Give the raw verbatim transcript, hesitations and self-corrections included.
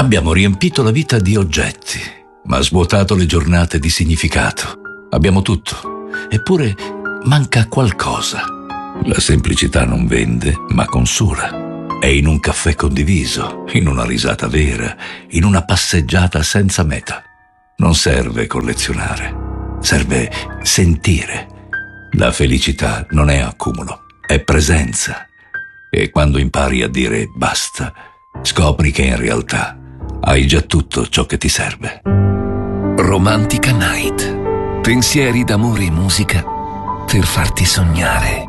Abbiamo riempito la vita di oggetti, ma svuotato le giornate di significato. Abbiamo tutto, eppure manca qualcosa. La semplicità non vende, ma consura. È in un caffè condiviso, in una risata vera, in una passeggiata senza meta. Non serve collezionare, serve sentire. La felicità non è accumulo, è presenza. E quando impari a dire basta, scopri che in realtà hai già tutto ciò che ti serve. Romantica Night. Pensieri d'amore e musica per farti sognare.